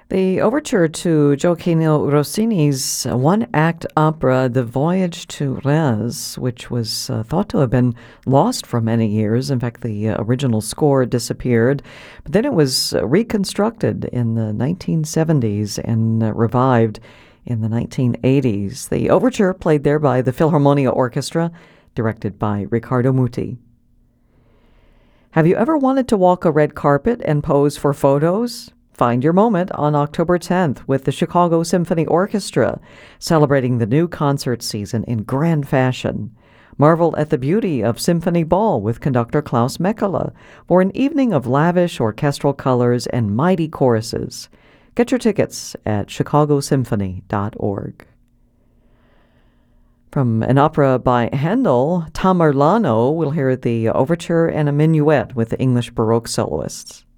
The overture to Gioacchino Rossini's one-act opera, The Voyage to Rez, which was thought to have been lost for many years. In fact, the original score disappeared, but then it was reconstructed in the 1970s and revived in the 1980s. The overture played there by the Philharmonia Orchestra, directed by Riccardo Muti. Have you ever wanted to walk a red carpet and pose for photos? Find your moment on October 10th with the Chicago Symphony Orchestra, celebrating the new concert season in grand fashion. Marvel at the beauty of Symphony Ball with conductor Klaus Mekala for an evening of lavish orchestral colors and mighty choruses. Get your tickets at chicagosymphony.org. From an opera by Handel, Tamerlano, we'll hear the overture and a minuet with the English Baroque soloists.